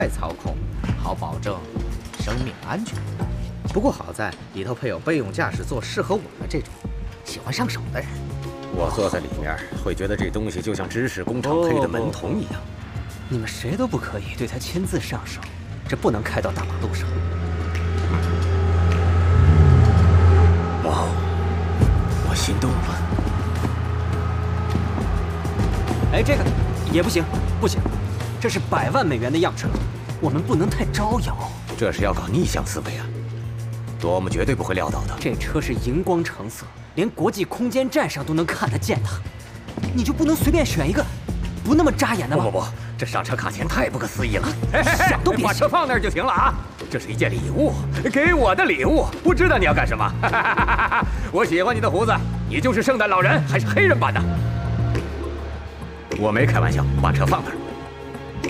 操控，好保证生命安全。不过好在里头配有备用驾驶座，适合我们这种喜欢上手的人。 我坐在里面会觉得这东西就像知识工厂配的门童一样。 你们谁都不可以对他亲自上手，这不能开到大马路上。 哇，我心动了。 哎，这个也不行，不行，这是100万美元的样车，我们不能太招摇。 这是要搞逆向思维啊！多姆绝对不会料到的。 这车是荧光橙色，连国际空间站上都能看得见它，你就不能随便选一个不那么扎眼的吗？ 不，这上车卡钳太不可思议了！ 想都别想， 把车放那儿就行了啊！这是一件礼物，给我的礼物。不知道你要干什么？我喜欢你的胡子，你就是圣诞老人还是黑人版的？我没开玩笑，把车放那儿。